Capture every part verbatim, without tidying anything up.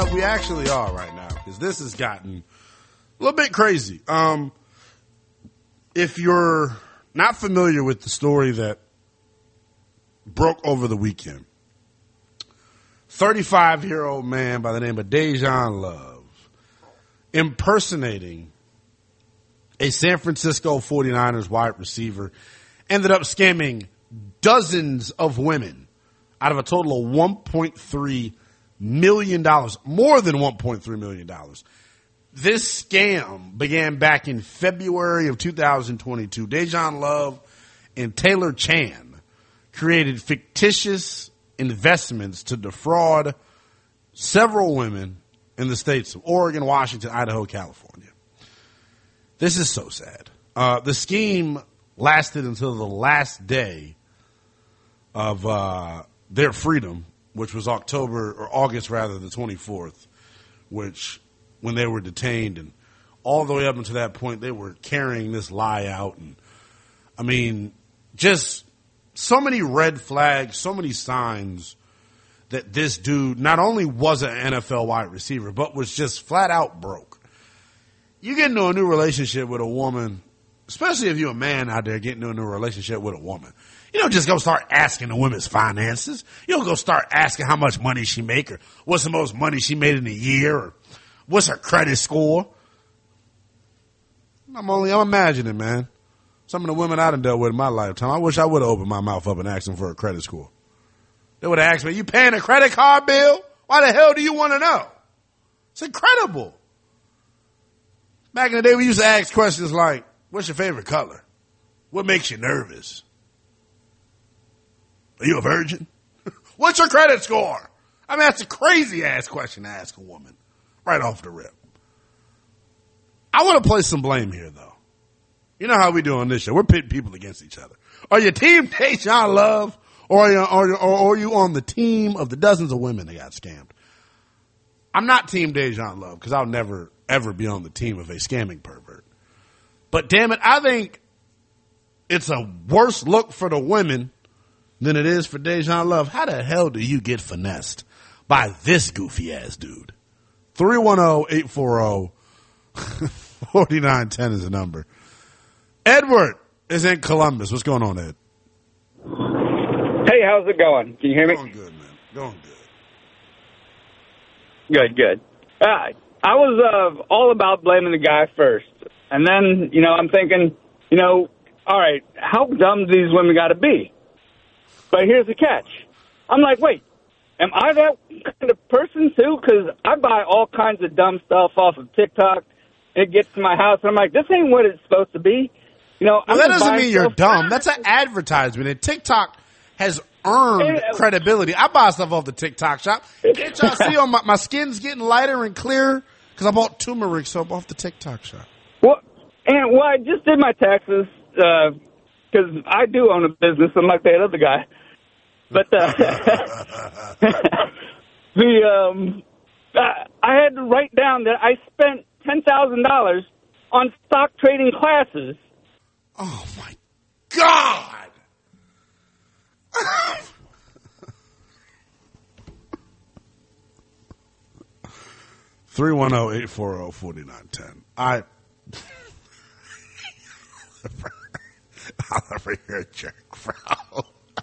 we actually are right now, because this has gotten a little bit crazy. Um, if you're not familiar with the story that broke over the weekend, thirty-five-year-old man by the name of Dejan Love impersonating a San Francisco forty-niners wide receiver ended up scamming dozens of women out of a total of one point three million dollars, more than one point three million dollars. This scam began back in February of two thousand twenty-two. Dejan Love and Taylor Chan created fictitious investments to defraud several women in the states of Oregon, Washington, Idaho, California. This is so sad. Uh, the scheme lasted until the last day of uh, their freedom, which was October or August rather, the twenty-fourth, which when they were detained, and all the way up until that point, they were carrying this lie out. And I mean, just so many red flags, so many signs that this dude not only was an N F L wide receiver, but was just flat out broke. You get into a new relationship with a woman, especially if you're a man out there getting into a new relationship with a woman. You don't just go start asking the woman's finances. You don't go start asking how much money she make, or what's the most money she made in a year, or what's her credit score. I'm only, I'm imagining, man. Some of the women I done dealt with in my lifetime, I wish I would have opened my mouth up and asked them for a credit score. They would have asked me, you paying a credit card bill? Why the hell do you want to know? It's incredible. Back in the day, we used to ask questions like, what's your favorite color? What makes you nervous? Are you a virgin? What's your credit score? I mean, that's a crazy ass question to ask a woman right off the rip. I want to place some blame here, though. You know how we do on this show. We're pitting people against each other. Are you team Dejan Love, or are you, or, or are you on the team of the dozens of women that got scammed? I'm not team Dejan Love, because I'll never, ever be on the team of a scamming pervert. But damn it, I think it's a worse look for the women than it is for Dejan Love. How the hell do you get finessed by this goofy ass dude? three one zero, eight four zero, four nine one zero is the number. Edward is in Columbus. What's going on, Ed? Hey, how's it going? Can you hear me? Going good, man. Going good. Good, good. Uh, I was uh, all about blaming the guy first. And then, you know, I'm thinking, you know, all right, how dumb do these women got to be? But here's the catch. I'm like, wait, am I that kind of person, too? Because I buy all kinds of dumb stuff off of TikTok. It gets to my house, and I'm like, this ain't what it's supposed to be. You know, well, that doesn't mean you're dumb. That's an advertisement, and TikTok has earned it, credibility. I buy stuff off the TikTok shop. Can't y'all see on my, my skin's getting lighter and clearer? Because I bought turmeric soap off the TikTok shop. Well, and well, I just did my taxes because uh, I do own a business, unlike that other guy. But uh, the um, I had to write down that I spent ten thousand dollars on stock trading classes. Oh my God! three one zero, eight four zero, four nine one zero. I I'll never hear a jerk, bro.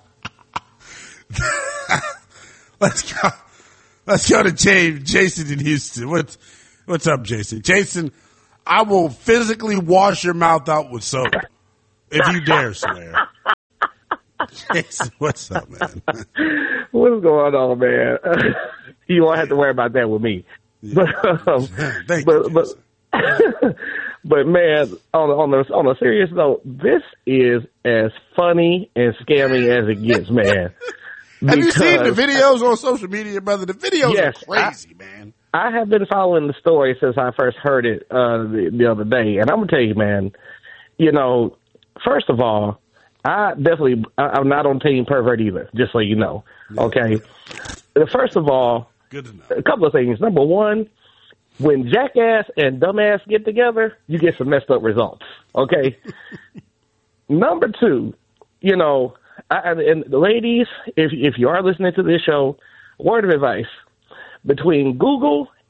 Let's go. Let's go to James, Jason in Houston. What's What's up, Jason? Jason, I will physically wash your mouth out with soap if you dare swear. Jason, what's up, man? What's going on, man? You won't have to worry about that with me. Yeah. But, um, Thank but, you, but, but man, on on a, on a serious note, this is as funny and scammy as it gets, man. Have you seen the videos on social media, brother? The videos yes, are crazy, I, man. I have been following the story since I first heard it uh, the, the other day, and I'm gonna tell you, man. You know, first of all, I definitely I, I'm not on Team Pervert either. Just so you know, yeah. Okay. First of all, good to know. A couple of things. Number one, when jackass and dumbass get together, you get some messed up results. Okay. Number two, you know. I, and the ladies, if if you are listening to this show, word of advice: between Google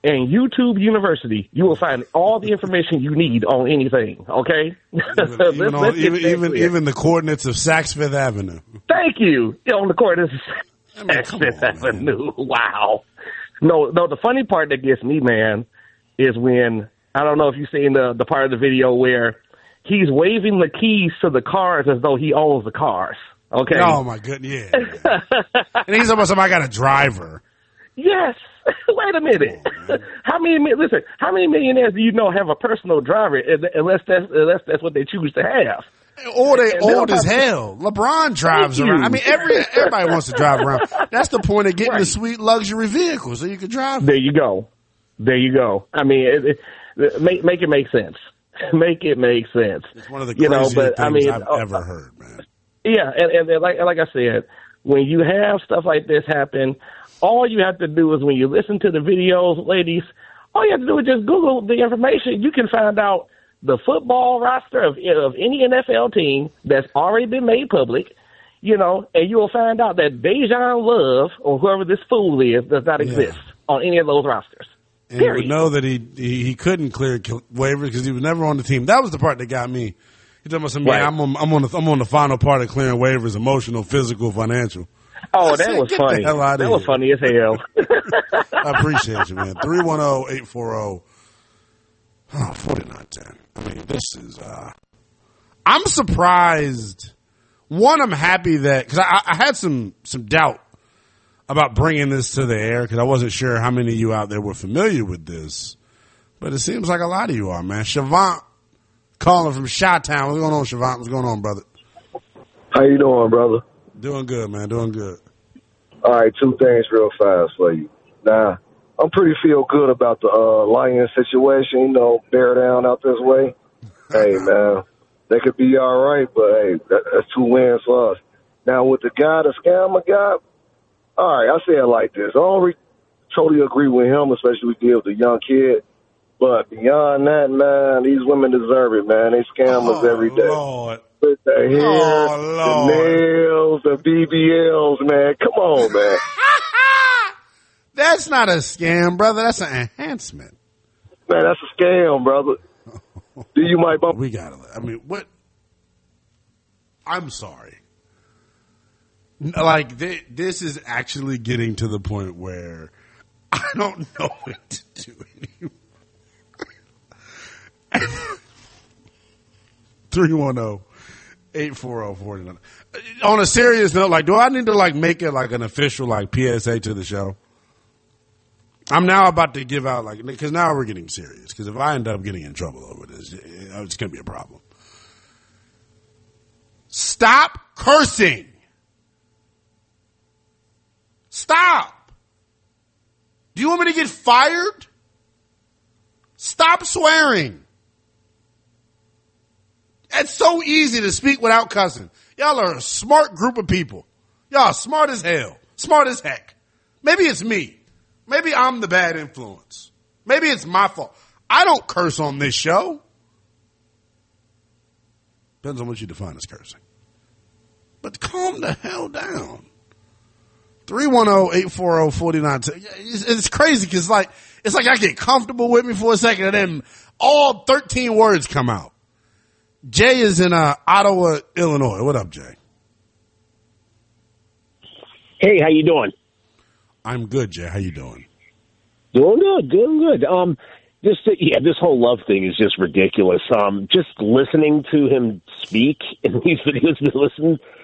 and YouTube University, you will find all the information you need on anything. Okay, even even, on, even, even, even the coordinates of Saks Fifth Avenue. Thank you. On the coordinates of I mean, Saks Fifth Avenue. Wow. No, no. The funny part that gets me, man, is when I don't know if you've seen the the part of the video where he's waving the keys to the cars as though he owns the cars. Okay. Oh my goodness. Yeah. And he's almost somebody got a driver. Yes. Wait a minute. Oh, how many? Listen. How many millionaires do you know have a personal driver? Unless that's unless that's what they choose to have. Or they and old as hell. LeBron drives around. I mean, every everybody wants to drive around. That's the point of getting right. the sweet luxury vehicle, so you can drive. There you go. There you go. I mean, it, it, make make it make sense. Make it make sense. It's one of the craziest you know, but, things I mean, I've uh, ever heard, man. Yeah, and, and like like I said, when you have stuff like this happen, all you have to do is when you listen to the videos, ladies, all you have to do is just Google the information. You can find out the football roster of of any N F L team that's already been made public, you know, and you will find out that Dejan Love, or whoever this fool is, does not exist yeah. on any of those rosters. And Period. You know that he, he he couldn't clear waivers because he was never on the team. That was the part that got me. He told me, "Man, right. I'm on I'm on the I'm on the final part of clearing waivers: emotional, physical, financial." Oh, I that said, was funny. That here. was funny as hell. I appreciate you, man. three one zero, eight four zero, oh, forty-nine ten. I mean, this is. Uh, I'm surprised. One, I'm happy that because I, I had some some doubt about bringing this to the air because I wasn't sure how many of you out there were familiar with this, but it seems like a lot of you are, man. Shavant calling from Chi-Town. What's going on, Shavant? What's going on, brother? How you doing, brother? Doing good, man. Doing good. All right, two things real fast for you. Now, I'm pretty feel good about the uh, Lions situation, you know, bear down out this way. Hey, man, they could be all right, but, hey, that, that's two wins for us. Now, with the guy, the scammer guy, all right, I say it like this. I don't re- totally agree with him, especially with the young kid. But beyond that, man, these women deserve it, man. They scam us oh, every day. Lord. With the hair, oh, the nails, the B B Ls, man. Come on, man. That's not a scam, brother. That's an enhancement. Man, that's a scam, brother. Do you might bump? We got to, I mean, what? I'm sorry. Like, they, this is actually getting to the point where I don't know what to do anymore. three one zero, eight four zero, four nine. On a serious note, like, do I need to, like, make it, like, an official, like, P S A to the show? I'm now about to give out, like, because now we're getting serious. Because if I end up getting in trouble over this, it's going to be a problem. Stop cursing. Stop. Do you want me to get fired? Stop swearing. It's so easy to speak without cussing. Y'all are a smart group of people. Y'all are smart as hell. Smart as heck. Maybe it's me. Maybe I'm the bad influence. Maybe it's my fault. I don't curse on this show. Depends on what you define as cursing. But calm the hell down. three one zero, eight four zero, four nine ten. It's crazy because like, it's like I get comfortable with me for a second and then all thirteen words come out. Jay is in uh, Ottawa, Illinois. What up, Jay? Hey, how you doing? I'm good, Jay. How you doing? Doing good, doing good. Um, just uh, yeah, this whole love thing is just ridiculous. Um, just listening to him speak in these videos, listen